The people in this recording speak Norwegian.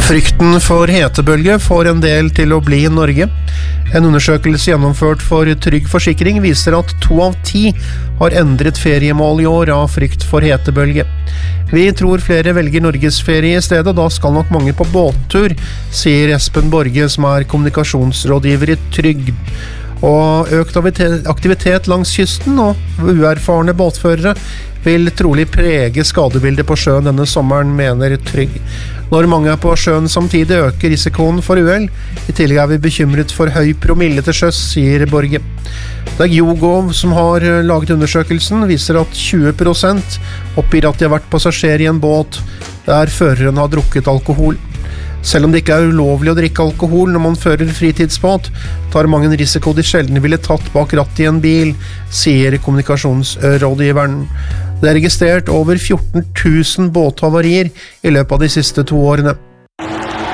Frykten for hetebølge får en del til å bli i Norge. En undersøkelse gjennomført for Trygg Forsikring viser at 2 av 10 har endret feriemål i år av frykt for hetebølge. Vi tror flere velger Norgesferie i stedet, da skal nok mange på båttur, sier Espen Borge, som er kommunikasjonsrådgiver i Trygg. Og økt aktivitet langs kysten og uerfarne båtførere vil trolig prege skadebildet på sjøen denne sommeren, mener Trygg. Når mange er på sjøen samtidig øker risikoen for uhell. I tillegg er vi bekymret for høy promille til sjøs, sier Borge. Det er YouGov som har laget undersøkelsen, viser at 20% oppgir at de har vært passasjer i en båt der føreren har drukket alkohol. Selv om det ikke er ulovlig å drikke alkohol når man fører fritidsbåt, tar mange en risiko de sjelden ville tatt bak rattet i en bil, sier kommunikasjonsrådgiveren. Det er registrert over 14 000 båthavarier i løpet av de siste 2 årene.